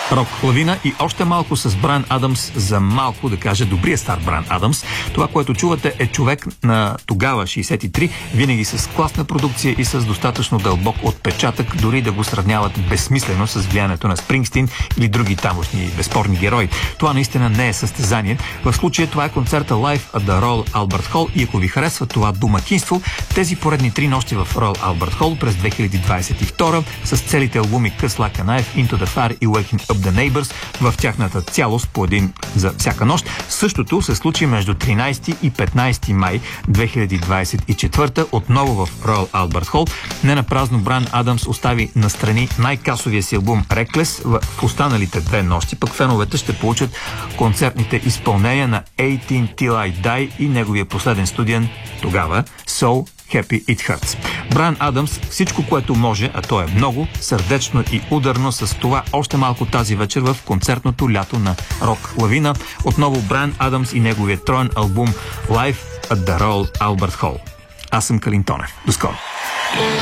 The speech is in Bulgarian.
Рок лавина и още малко с Брайан Адамс, за малко да кажа добрия стар Брайан Адамс. Това, което чувате, е човек на тогава 63, винаги с класна продукция и с достатъчно дълбок отпечатък, дори да го сравняват безсмислено с влиянието на Спрингстин или други тамошни безспорни герои. Това наистина не е състезание. В случая това е концерта Live at the Royal Albert Hall и ако ви харесва това домакинство, тези поредни 3 нощи в Royal Albert Hall през 2022 с целите албуми Cuts Like a Knife, Into the Fire и Waking Up the Neighbors в тяхната цялост по един за всяка нощ. Същото се случи между 13 и 15 май 2024 отново в Royal Albert Hall. Не напразно Брайан Адамс остави настрани най-касовия си албум Reckless в останалите 2 нощи, пък феновете ще получат концертните изпълнения на 18 Till I Die и неговия последен студиен тогава So Happy It Hurts. Брайан Адамс всичко, което може, а то е много, сърдечно и ударно, с това още малко тази вечер в концертното лято на Рок лавина. Отново Брайан Адамс и неговия троен албум Live at the Royal Albert Hall. Аз съм Калин Тонев. До скоро!